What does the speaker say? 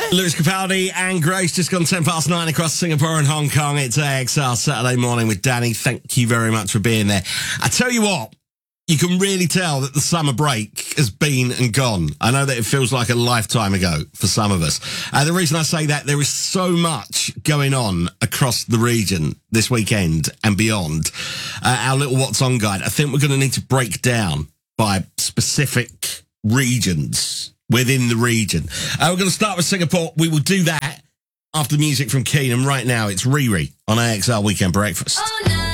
Lewis Capaldi and Grace just gone 9:10 across Singapore and Hong Kong. It's AXR Saturday morning with Danny. Thank you very much for being there. I tell you what, you can really tell that the summer break has been and gone. I know that it feels like a lifetime ago for some of us. The reason I say that, there is so much going on across the region this weekend and beyond. Our little What's On guide, I think we're going to need to break down by specific regions within the region. We're going to start with Singapore. We will do that after music from Keen. And right now, it's Riri on AXR Weekend Breakfast. Oh, no.